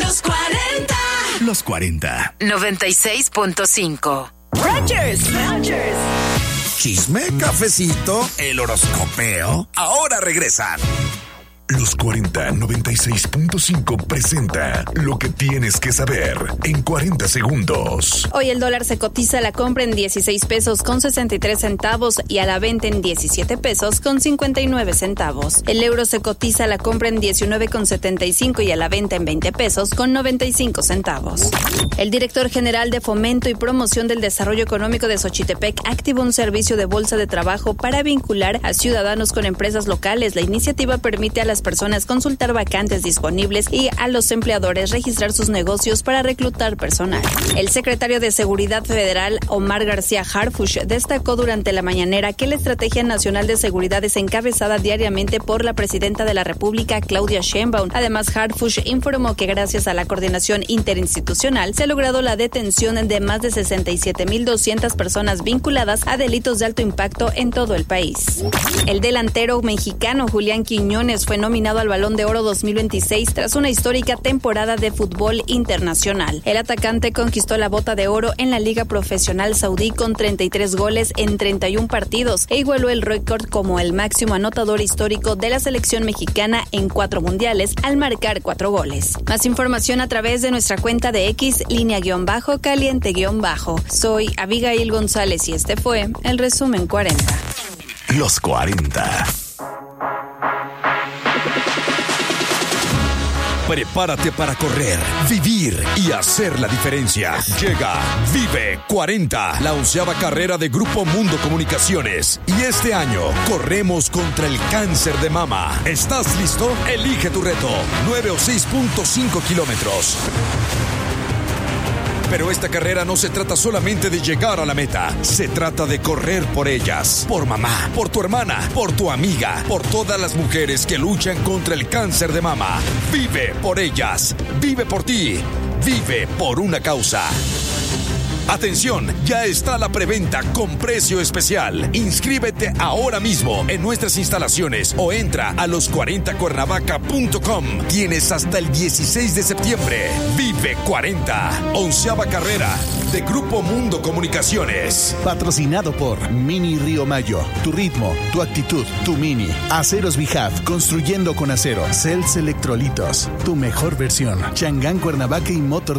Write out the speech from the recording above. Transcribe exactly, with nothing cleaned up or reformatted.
Los cuarenta. Los cuarenta. noventa y seis punto cinco. Rogers, Rogers. Chisme, cafecito, el horoscopeo. Ahora regresan. Los cuarenta noventa y seis punto cinco presenta lo que tienes que saber en cuarenta segundos. Hoy el dólar se cotiza a la compra en dieciséis pesos con sesenta y tres centavos y a la venta en diecisiete pesos con cincuenta y nueve centavos. El euro se cotiza a la compra en diecinueve con setenta y cinco y a la venta en veinte pesos con noventa y cinco centavos. El director general de Fomento y Promoción del Desarrollo Económico de Xochitepec activó un servicio de bolsa de trabajo para vincular a ciudadanos con empresas locales. La iniciativa permite a las personas consultar vacantes disponibles y a los empleadores registrar sus negocios para reclutar personal. El secretario de Seguridad Federal, Omar García Harfuch, destacó durante la mañanera que la Estrategia Nacional de Seguridad es encabezada diariamente por la presidenta de la República, Claudia Sheinbaum. Además, Harfuch informó que gracias a la coordinación interinstitucional se ha logrado la detención de más de sesenta y siete mil doscientas personas vinculadas a delitos de alto impacto en todo el país. El delantero mexicano Julián Quiñones fue nominado al Balón de Oro dos mil veintiséis tras una histórica temporada de fútbol internacional. El atacante conquistó la bota de oro en la Liga Profesional Saudí con treinta y tres goles en treinta y uno partidos e igualó el récord como el máximo anotador histórico de la selección mexicana en cuatro mundiales al marcar cuatro goles. Más información a través de nuestra cuenta de X, línea guión bajo, caliente guión bajo. Soy Abigail González y este fue el resumen cuarenta. Los cuarenta. Prepárate para correr, vivir y hacer la diferencia. Llega Vive cuarenta, la onceava carrera de Grupo Mundo Comunicaciones. Y este año corremos contra el cáncer de mama. ¿Estás listo? Elige tu reto. nueve o seis punto cinco kilómetros. Pero esta carrera no se trata solamente de llegar a la meta. Se trata de correr por ellas, por mamá, por tu hermana, por tu amiga, por todas las mujeres que luchan contra el cáncer de mama. Vive por ellas, vive por ti, vive por una causa. Atención, ya está la preventa con precio especial. Inscríbete ahora mismo en nuestras instalaciones o entra a los cuarenta cuernavaca punto com. Tienes hasta el dieciséis de septiembre. Vive cuarenta, onceava carrera de Grupo Mundo Comunicaciones. Patrocinado por Mini Río Mayo. Tu ritmo, tu actitud, tu mini. Aceros Bijaf, construyendo con acero. Cels Electrolitos, tu mejor versión. Changán Cuernavaca y Motor